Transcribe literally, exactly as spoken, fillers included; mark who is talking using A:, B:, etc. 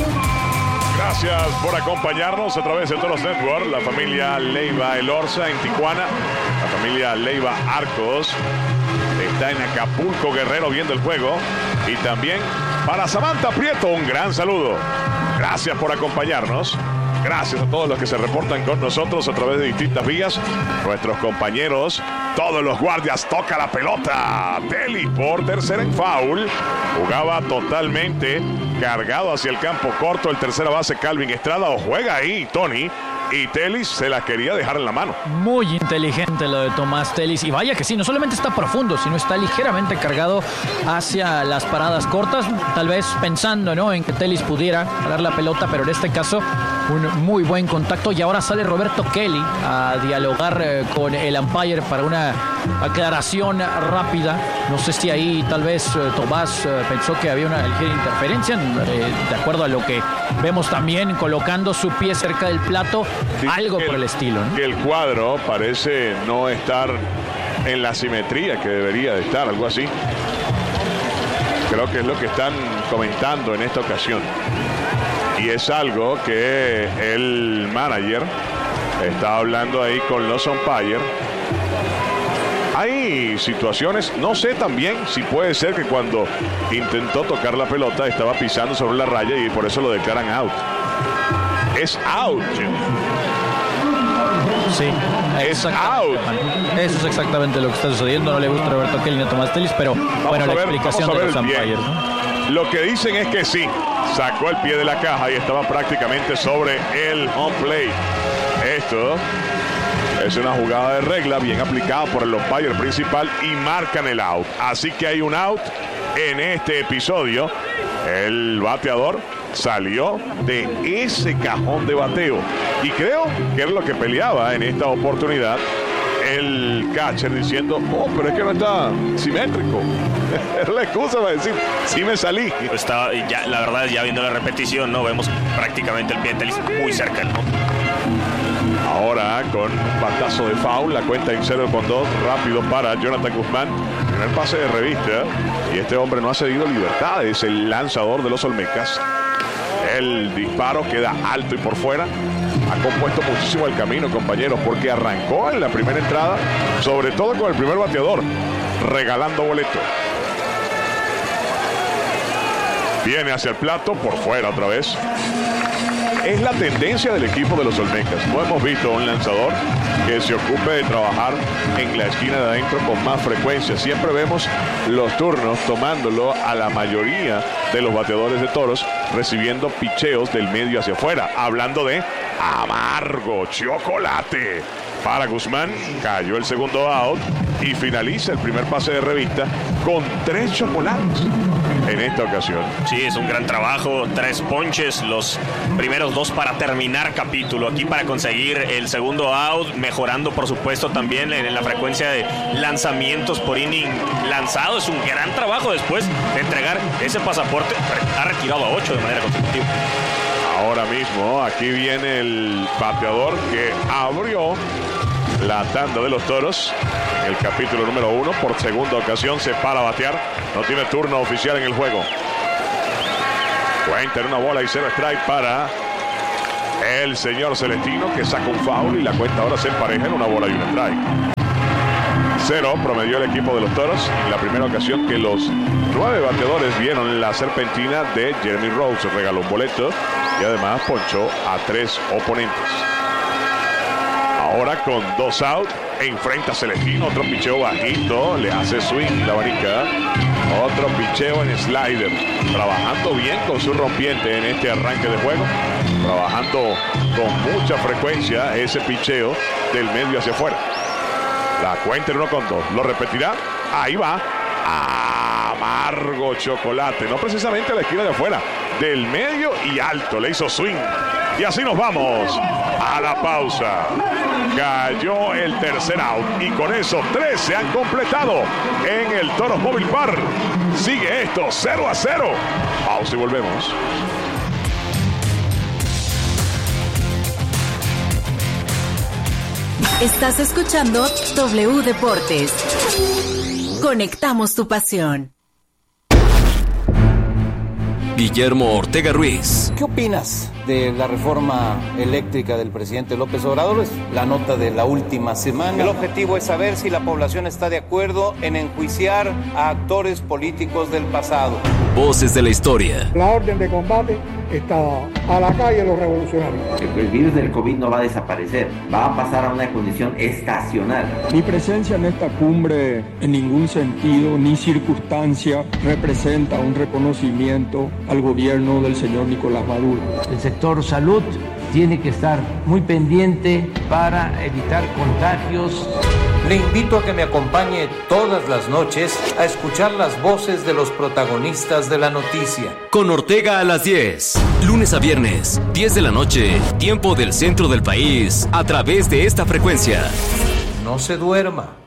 A: Gracias por acompañarnos a través de Toros Network. La familia Leiva Elorza en Tijuana, la familia Leiva Arcos está en Acapulco, Guerrero, viendo el juego. Y también para Samantha Prieto, un gran saludo. Gracias por acompañarnos. Gracias a todos los que se reportan con nosotros a través de distintas vías. Nuestros compañeros, todos los guardias, toca la pelota. Telly por tercera en foul. Jugaba totalmente cargado hacia el campo corto el tercera base Calvin Estrada. O juega ahí Tony. Y Telis se la quería dejar en la mano.
B: Muy inteligente lo de Tomás Telis. Y vaya que sí, no solamente está profundo, sino está ligeramente cargado hacia las paradas cortas. Tal vez pensando, ¿no?, en que Telis pudiera parar la pelota, pero en este caso un muy buen contacto. Y ahora sale Roberto Kelly a dialogar eh, con el umpire para una aclaración rápida. No sé si ahí tal vez eh, Tomás eh, pensó que había una ligera interferencia, eh, de acuerdo a lo que vemos también colocando su pie cerca del plato. Sí, algo por el, el estilo, ¿no?
A: Que el cuadro parece no estar en la simetría que debería de estar, algo así. Creo que es lo que están comentando en esta ocasión. Y es algo que el manager está hablando ahí con los umpires. Hay situaciones, no sé también si puede ser que cuando intentó tocar la pelota estaba pisando sobre la raya y por eso lo declaran out. Es out.
B: Sí,
A: es out.
B: Eso es exactamente lo que está sucediendo. No le gusta a Roberto Kelly ni a Tomás Telis, pero vamos bueno, la ver, explicación de los umpires, ¿no?
A: Lo que dicen es que sí, sacó el pie de la caja y estaba prácticamente sobre el home plate. Esto es una jugada de regla bien aplicada por el umpire principal y marcan el out. Así que hay un out en este episodio. El bateador salió de ese cajón de bateo y creo que era lo que peleaba en esta oportunidad el catcher, diciendo: oh, pero es que no está simétrico. Era la excusa para decir: sí me salí.
C: Está, ya, la verdad, ya viendo la repetición, no vemos prácticamente el pie de Telis muy cerca, ¿no?
A: Ahora con un batazo de foul, la cuenta en cero con dos, rápido para Jonathan Guzmán. Primer pase de revista y este hombre no ha cedido libertades, el lanzador de los Olmecas. El disparo queda alto y por fuera. Ha compuesto muchísimo el camino, compañeros, porque arrancó en la primera entrada, sobre todo con el primer bateador, regalando boleto. Viene hacia el plato, por fuera otra vez. Es la tendencia del equipo de los Olmecas. No hemos visto un lanzador que se ocupe de trabajar en la esquina de adentro con más frecuencia. Siempre vemos los turnos tomándolo a la mayoría de los bateadores de Toros, recibiendo picheos del medio hacia afuera. Hablando de amargo chocolate para Guzmán. Cayó el segundo out y finaliza el primer pase de revista con tres chocolates en esta ocasión.
C: Sí, es un gran trabajo, tres ponches, los primeros dos para terminar capítulo, aquí para conseguir el segundo out, mejorando por supuesto también en la frecuencia de lanzamientos por inning lanzado. Es un gran trabajo después de entregar ese pasaporte. Ha retirado a ocho de manera consecutiva.
A: Ahora mismo aquí viene el bateador que abrió la tanda de los Toros en el capítulo número uno. Por segunda ocasión se para a batear. No tiene turno oficial en el juego. Cuenta en una bola y cero strike para el señor Celestino, que saca un foul y la cuenta ahora se empareja en una bola y un strike. Cero promedió el equipo de los Toros en la primera ocasión que los nueve bateadores vieron la serpentina de Jeremy Rose. Regaló un boleto y además ponchó a tres oponentes. Ahora con dos out, enfrenta a Celestino, otro picheo bajito, le hace swing la abanica, otro picheo en slider, trabajando bien con su rompiente en este arranque de juego, trabajando con mucha frecuencia ese picheo del medio hacia afuera. La cuenta en uno con dos, lo repetirá, ahí va, amargo chocolate, no precisamente a la esquina de afuera, del medio y alto, le hizo swing. Y así nos vamos a la pausa. Cayó el tercer out y con eso tres se han completado en el Toros Mobile Park. Sigue esto cero a cero. Pausa y volvemos.
D: Estás escuchando W Deportes. Conectamos tu pasión.
E: Guillermo Ortega Ruiz.
F: ¿Qué opinas de la reforma eléctrica del presidente López Obrador? Es la nota de la última semana. El objetivo es saber si la población está de acuerdo en enjuiciar a actores políticos del pasado.
E: Voces de la historia.
G: La orden de combate está a la calle los revolucionarios.
H: El virus del COVID no va a desaparecer, va a pasar a una condición estacional.
I: Mi presencia en esta cumbre en ningún sentido ni circunstancia representa un reconocimiento al gobierno del señor Nicolás Maduro.
J: El sector salud tiene que estar muy pendiente para evitar contagios.
F: Le invito a que me acompañe todas las noches a escuchar las voces de los protagonistas de la noticia.
E: Con Ortega a las diez, lunes a viernes, diez de la noche, tiempo del centro del país, a través de esta frecuencia.
F: No se duerma.